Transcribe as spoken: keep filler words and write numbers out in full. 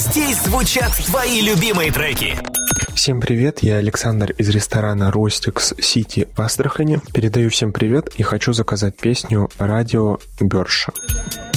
Здесь звучат твои любимые треки. Всем привет, я Александр из ресторана Ростикс Сити в Астрахани. Передаю всем привет и хочу заказать песню «Радио Бёрша».